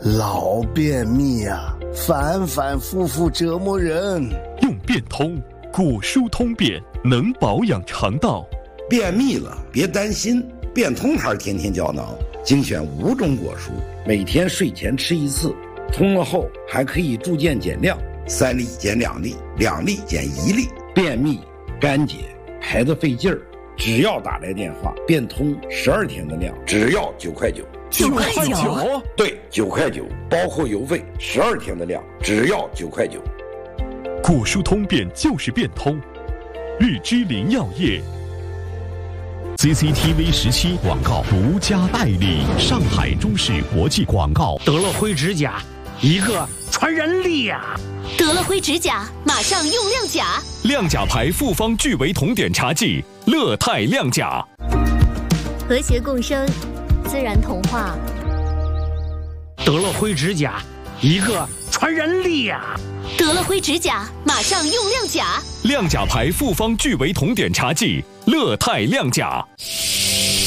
老便秘啊，反反复复折磨人。 用便通，果蔬通便能保养肠道。 便秘了别担心，便通牌天天胶囊精选5种果蔬，每天睡前吃1次，通了后还可以逐渐减量，3粒减2粒，2粒减1粒。便秘、干结、排得费劲儿，只要打来电话，便通12天的量，只要9块9。 9块9？ 对，9块9，包括邮费，12天的量，只要9块9。 果蔬通便就是便通，日之林药业。CCTV 17广告独家代理，上海中视国际广告。 德乐辉指甲，一个传人力呀！ 德乐辉指甲，马上用亮甲。 亮甲牌复方聚维酮碘茶剂，乐泰亮甲。 和谐共生，自然童话。 德乐辉指甲，一个传人力呀！ 德乐辉指甲，马上用亮甲。 亮甲牌复方聚维酮碘茶剂，乐泰亮甲。